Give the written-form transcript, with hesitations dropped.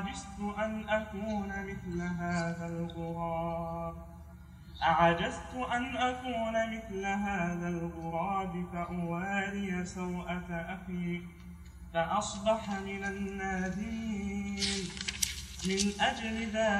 أعجزت أن أكون مثل هذا الغراب فأواري سوءة أخي فأصبح من النادمين. من أجل ذلك